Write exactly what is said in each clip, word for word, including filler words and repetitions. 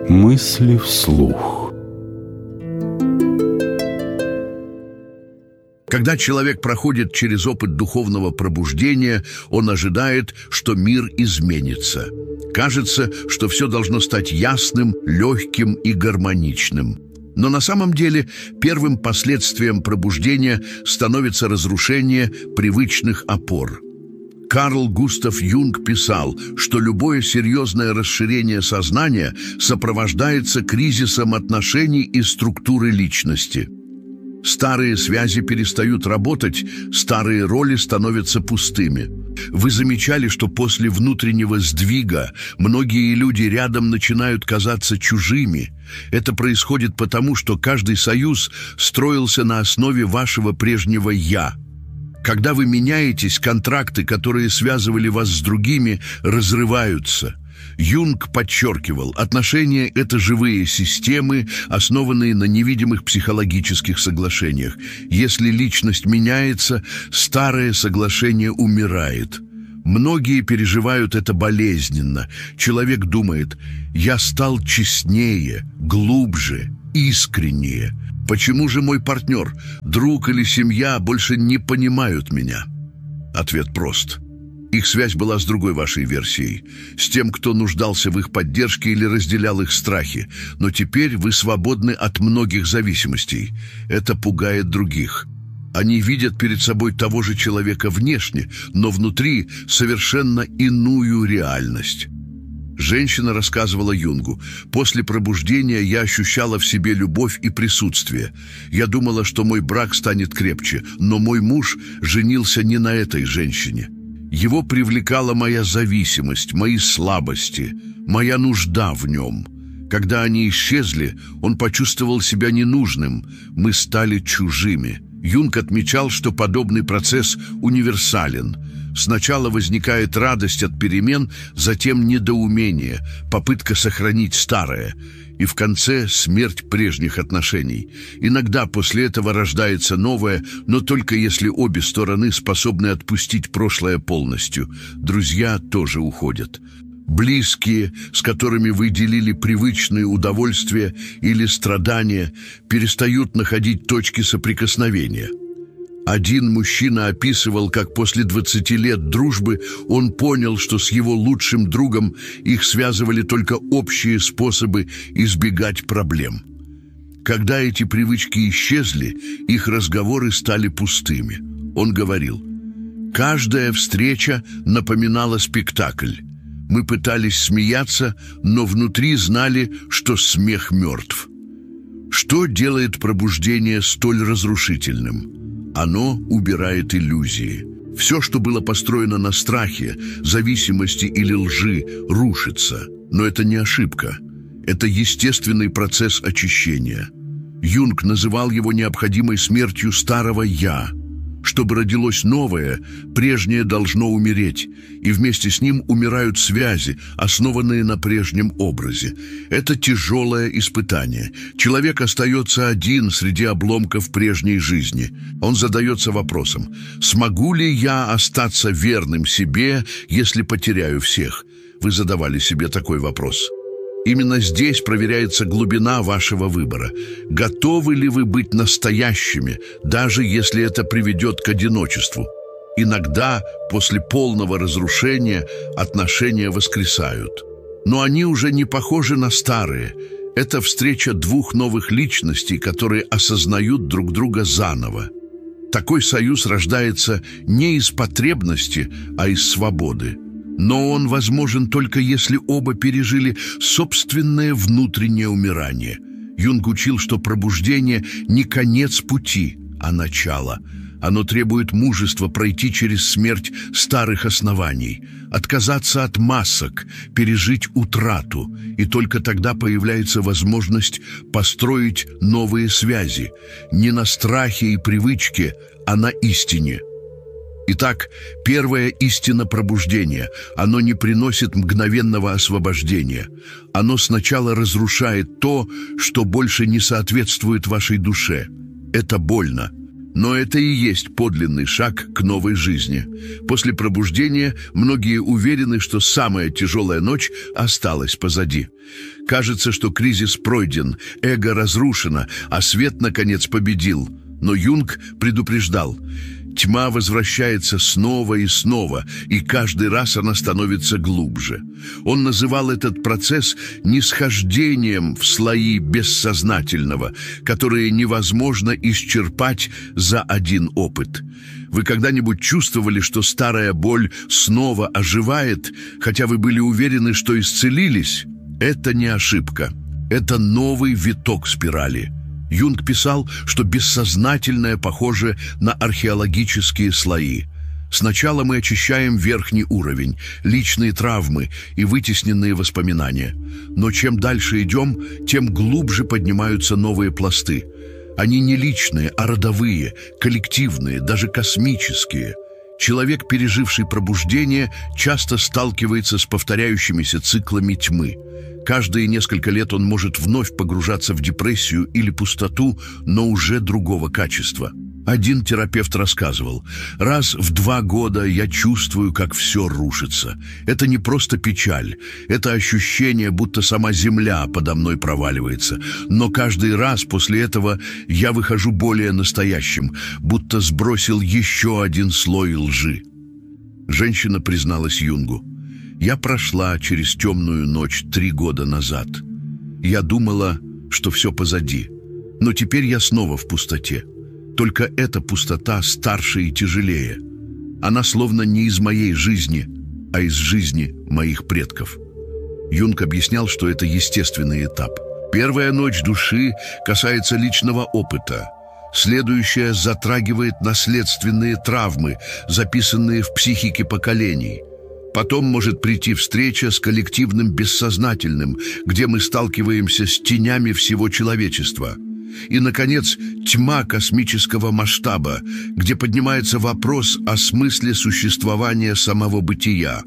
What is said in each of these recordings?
Мысли вслух. Когда человек проходит через опыт духовного пробуждения, он ожидает, что мир изменится. Кажется, что все должно стать ясным, легким и гармоничным. Но на самом деле первым последствием пробуждения становится разрушение привычных опор. Карл Густав Юнг писал, что любое серьезное расширение сознания сопровождается кризисом отношений и структуры личности. Старые связи перестают работать, старые роли становятся пустыми. Вы замечали, что после внутреннего сдвига многие люди рядом начинают казаться чужими? Это происходит потому, что каждый союз строился на основе вашего прежнего «я». Когда вы меняетесь, контракты, которые связывали вас с другими, разрываются. Юнг подчеркивал, отношения – это живые системы, основанные на невидимых психологических соглашениях. Если личность меняется, старое соглашение умирает. Многие переживают это болезненно. Человек думает: «Я стал честнее, глубже, искреннее. Почему же мой партнер, друг или семья больше не понимают меня?» Ответ прост. Их связь была с другой вашей версией, с тем, кто нуждался в их поддержке или разделял их страхи. Но теперь вы свободны от многих зависимостей. Это пугает других. Они видят перед собой того же человека внешне, но внутри совершенно иную реальность. Женщина рассказывала Юнгу: «После пробуждения я ощущала в себе любовь и присутствие. Я думала, что мой брак станет крепче, но мой муж женился не на этой женщине. Его привлекала моя зависимость, мои слабости, моя нужда в нем. Когда они исчезли, он почувствовал себя ненужным. Мы стали чужими». Юнг отмечал, что подобный процесс универсален. Сначала возникает радость от перемен, затем недоумение, попытка сохранить старое, и в конце смерть прежних отношений. Иногда после этого рождается новое, но только если обе стороны способны отпустить прошлое полностью. Друзья тоже уходят. Близкие, с которыми вы делили привычные удовольствия или страдания, перестают находить точки соприкосновения. Один мужчина описывал, как после двадцати лет дружбы он понял, что с его лучшим другом их связывали только общие способы избегать проблем. Когда эти привычки исчезли, их разговоры стали пустыми. Он говорил: «Каждая встреча напоминала спектакль. Мы пытались смеяться, но внутри знали, что смех мертв». Что делает пробуждение столь разрушительным? Оно убирает иллюзии. Все, что было построено на страхе, зависимости или лжи, рушится. Но это не ошибка. Это естественный процесс очищения. Юнг называл его необходимой смертью старого «я». Чтобы родилось новое, прежнее должно умереть, и вместе с ним умирают связи, основанные на прежнем образе. Это тяжелое испытание. Человек остается один среди обломков прежней жизни. Он задается вопросом: смогу ли я остаться верным себе, если потеряю всех? Вы задавали себе такой вопрос? Именно здесь проверяется глубина вашего выбора. Готовы ли вы быть настоящими, даже если это приведет к одиночеству? Иногда, после полного разрушения, отношения воскресают. Но они уже не похожи на старые. Это встреча двух новых личностей, которые осознают друг друга заново. Такой союз рождается не из потребности, а из свободы. Но он возможен только если оба пережили собственное внутреннее умирание. Юнг учил, что пробуждение не конец пути, а начало. Оно требует мужества пройти через смерть старых оснований, отказаться от масок, пережить утрату, и только тогда появляется возможность построить новые связи, не на страхе и привычке, а на истине. Итак, первая истина пробуждения. Оно не приносит мгновенного освобождения. Оно сначала разрушает то, что больше не соответствует вашей душе. Это больно, Но это и есть подлинный шаг к новой жизни. После пробуждения многие уверены, что самая тяжелая ночь осталась позади. Кажется, что кризис пройден, эго разрушено, а свет, наконец, победил. Но Юнг предупреждал: тьма возвращается снова и снова, и каждый раз она становится глубже. Он называл этот процесс нисхождением в слои бессознательного, которые невозможно исчерпать за один опыт. Вы когда-нибудь чувствовали, что старая боль снова оживает, хотя вы были уверены, что исцелились? Это не ошибка. Это новый виток спирали. Юнг писал, что бессознательное похоже на археологические слои. Сначала мы очищаем верхний уровень, личные травмы и вытесненные воспоминания. Но чем дальше идем, тем глубже поднимаются новые пласты. Они не личные, а родовые, коллективные, даже космические. Человек, переживший пробуждение, часто сталкивается с повторяющимися циклами тьмы. Каждые несколько лет он может вновь погружаться в депрессию или пустоту, но уже другого качества. Один терапевт рассказывал: раз в два года я чувствую, как все рушится. Это не просто печаль, это ощущение, будто сама земля подо мной проваливается. Но каждый раз после этого я выхожу более настоящим, будто сбросил еще один слой лжи. Женщина призналась Юнгу: я прошла через темную ночь три года назад. Я думала, что все позади, но теперь я снова в пустоте. Только эта пустота старше и тяжелее. Она словно не из моей жизни, а из жизни моих предков. Юнг объяснял, что это естественный этап. Первая ночь души касается личного опыта. Следующая затрагивает наследственные травмы, записанные в психике поколений. Потом может прийти встреча с коллективным бессознательным, где мы сталкиваемся с тенями всего человечества. И, наконец, тьма космического масштаба, где поднимается вопрос о смысле существования самого бытия.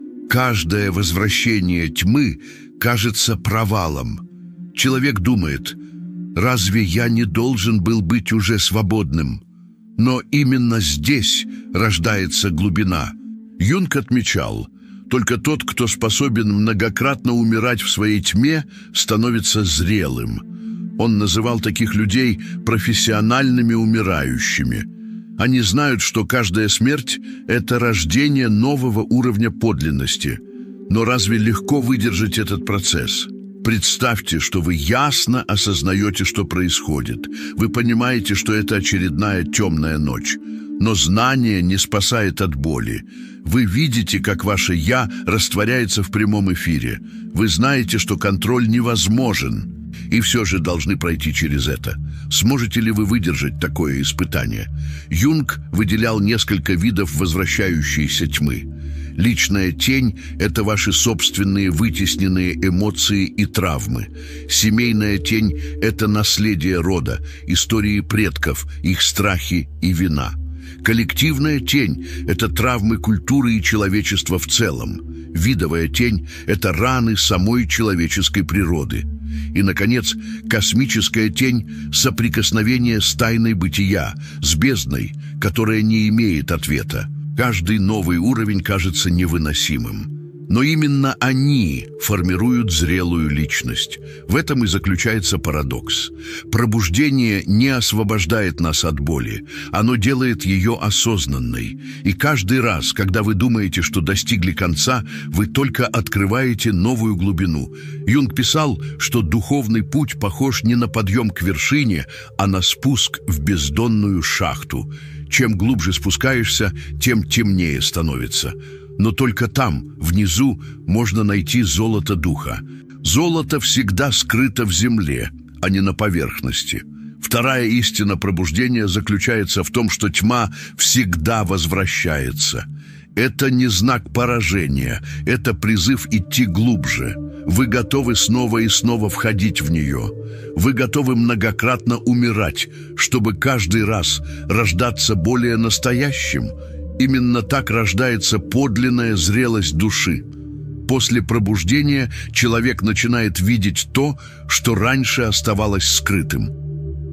Каждое возвращение тьмы кажется провалом. Человек думает: разве я не должен был быть уже свободным? Но именно здесь рождается глубина. Юнг отмечал: только тот, кто способен многократно умирать в своей тьме, становится зрелым. Он называл таких людей профессиональными умирающими. Они знают, что каждая смерть – это рождение нового уровня подлинности. Но разве легко выдержать этот процесс? Представьте, что вы ясно осознаете, что происходит. Вы понимаете, что это очередная темная ночь. Но знание не спасает от боли. Вы видите, как ваше «я» растворяется в прямом эфире. Вы знаете, что контроль невозможен. И все же должны пройти через это. Сможете ли вы выдержать такое испытание? Юнг выделял несколько видов возвращающейся тьмы. Личная тень – это ваши собственные вытесненные эмоции и травмы. Семейная тень – это наследие рода, истории предков, их страхи и вина. Коллективная тень – это травмы культуры и человечества в целом. Видовая тень – это раны самой человеческой природы. И, наконец, космическая тень – соприкосновение с тайной бытия, с бездной, которая не имеет ответа. Каждый новый уровень кажется невыносимым. Но именно они формируют зрелую личность. В этом и заключается парадокс. Пробуждение не освобождает нас от боли. Оно делает ее осознанной. И каждый раз, когда вы думаете, что достигли конца, вы только открываете новую глубину. Юнг писал, что духовный путь похож не на подъем к вершине, а на спуск в бездонную шахту. Чем глубже спускаешься, тем темнее становится. Но только там, внизу, можно найти золото духа. Золото всегда скрыто в земле, а не на поверхности. Вторая истина пробуждения заключается в том, что тьма всегда возвращается. Это не знак поражения, это призыв идти глубже. Вы готовы снова и снова входить в нее. Вы готовы многократно умирать, чтобы каждый раз рождаться более настоящим. Именно так рождается подлинная зрелость души. После пробуждения человек начинает видеть то, что раньше оставалось скрытым.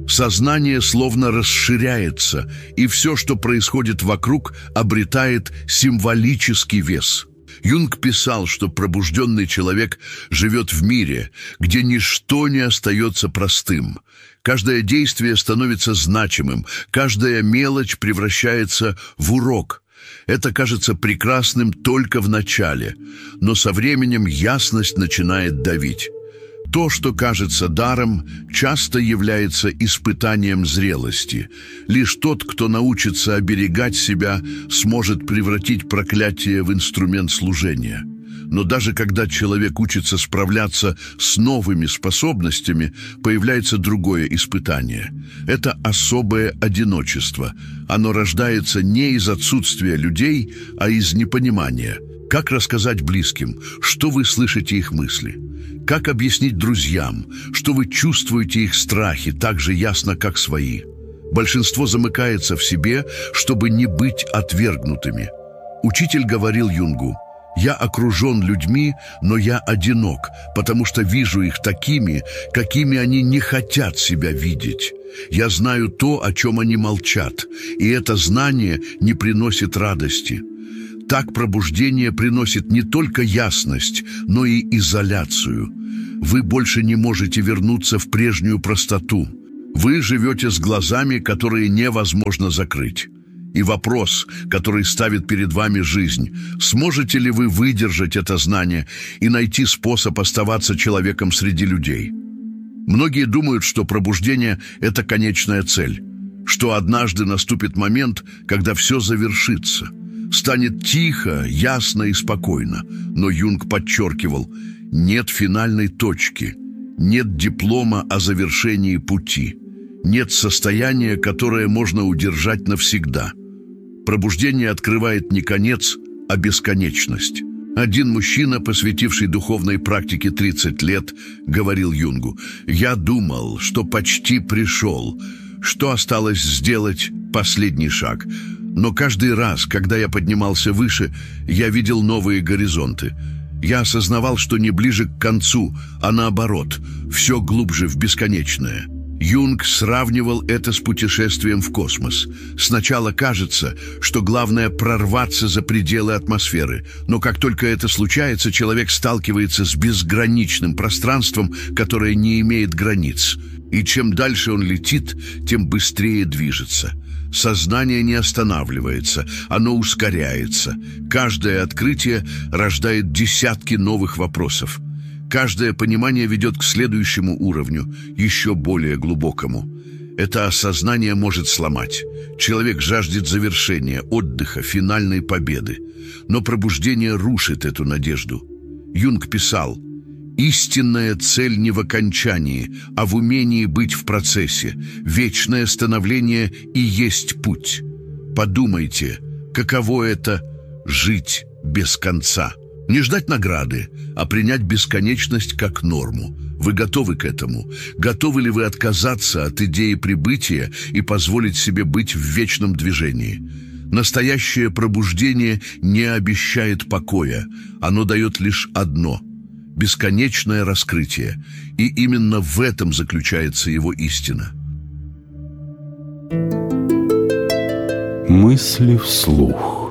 Сознание словно расширяется, и все, что происходит вокруг, обретает символический вес. Юнг писал, что пробужденный человек живет в мире, где ничто не остается простым. Каждое действие становится значимым, каждая мелочь превращается в урок. Это кажется прекрасным только в начале, но со временем ясность начинает давить. То, что кажется даром, часто является испытанием зрелости. Лишь тот, кто научится оберегать себя, сможет превратить проклятие в инструмент служения. Но даже когда человек учится справляться с новыми способностями, появляется другое испытание. Это особое одиночество. Оно рождается не из отсутствия людей, а из непонимания. Как рассказать близким, что вы слышите их мысли? Как объяснить друзьям, что вы чувствуете их страхи так же ясно, как свои? Большинство замыкается в себе, чтобы не быть отвергнутыми. Учитель говорил Юнгу: «Я окружен людьми, но я одинок, потому что вижу их такими, какими они не хотят себя видеть. Я знаю то, о чем они молчат, и это знание не приносит радости». Так пробуждение приносит не только ясность, но и изоляцию. Вы больше не можете вернуться в прежнюю простоту. Вы живете с глазами, которые невозможно закрыть. И вопрос, который ставит перед вами жизнь: сможете ли вы выдержать это знание и найти способ оставаться человеком среди людей? Многие думают, что пробуждение – это конечная цель, что однажды наступит момент, когда все завершится. Станет тихо, ясно и спокойно. Но Юнг подчеркивал: нет финальной точки, нет диплома о завершении пути, нет состояния, которое можно удержать навсегда. Пробуждение открывает не конец, а бесконечность. Один мужчина, посвятивший духовной практике тридцать лет, говорил Юнгу: «Я думал, что почти пришел, что осталось сделать последний шаг. Но каждый раз, когда я поднимался выше, я видел новые горизонты. Я осознавал, что не ближе к концу, а наоборот, все глубже в бесконечное». Юнг сравнивал это с путешествием в космос. Сначала кажется, что главное прорваться за пределы атмосферы, но как только это случается, человек сталкивается с безграничным пространством, которое не имеет границ. И чем дальше он летит, тем быстрее движется. Сознание не останавливается, оно ускоряется. Каждое открытие рождает десятки новых вопросов. Каждое понимание ведет к следующему уровню, еще более глубокому. Это осознание может сломать. Человек жаждет завершения, отдыха, финальной победы. Но пробуждение рушит эту надежду. Юнг писал: «Истинная цель не в окончании, а в умении быть в процессе. Вечное становление и есть путь. Подумайте, каково это — жить без конца». Не ждать награды, а принять бесконечность как норму. Вы готовы к этому? Готовы ли вы отказаться от идеи прибытия и позволить себе быть в вечном движении? Настоящее пробуждение не обещает покоя. Оно дает лишь одно – бесконечное раскрытие. И именно в этом заключается его истина. Мысли вслух.